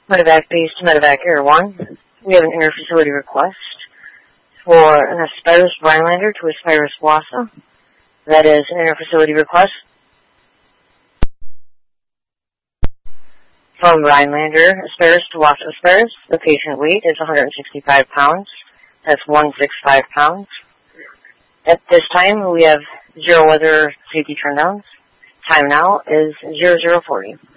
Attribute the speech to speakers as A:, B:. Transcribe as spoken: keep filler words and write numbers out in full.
A: Medevac-based Medevac Air one. We have an inter-facility request for an Aspirus Rhinelander to Aspirus Wausau. That is an inter-facility request from Rhinelander Aspirus to Wausau Aspirus. The patient weight is one hundred sixty-five pounds. That's one hundred sixty-five pounds. At this time, we have zero weather safety turndowns. Time now is zero zero forty.